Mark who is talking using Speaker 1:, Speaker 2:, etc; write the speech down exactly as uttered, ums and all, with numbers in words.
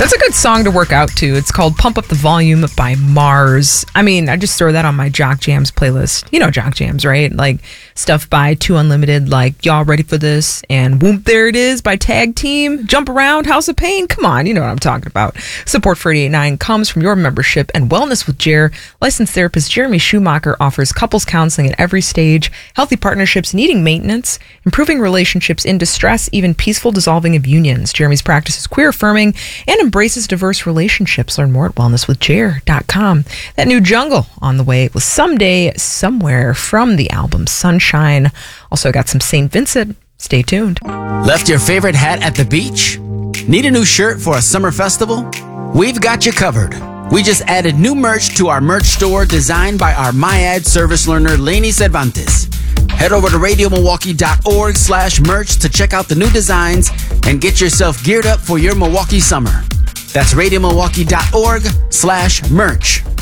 Speaker 1: That's a good song to work out to. It's called Pump Up the Volume by Mars. I mean, I just throw that on my Jock Jams playlist. You know Jock Jams, right? Like stuff by Two Unlimited, like Y'all Ready for This? And Whoop, There It Is by Tag Team. Jump Around, House of Pain. Come on, you know what I'm talking about. Support for eighty-eight point nine comes from your membership and Wellness with Jer. Licensed therapist Jeremy Schumacher offers couples counseling at every stage, healthy partnerships needing maintenance, improving relationships in distress, even peaceful dissolving of unions. Jeremy's practice is queer affirming and embraces diverse relationships. Learn more at wellness with jer dot com. That new Jungle on the way with Someday, Somewhere from the album Sunshine. Also got some Saint Vincent. Stay tuned.
Speaker 2: Left your favorite hat at the beach? Need a new shirt for a summer festival? We've got you covered. We just added new merch to our merch store designed by our MyAd service learner, Lainey Cervantes. Head over to radio milwaukee dot org slash merch to check out the new designs and get yourself geared up for your Milwaukee summer. That's radio milwaukee dot org slash merch.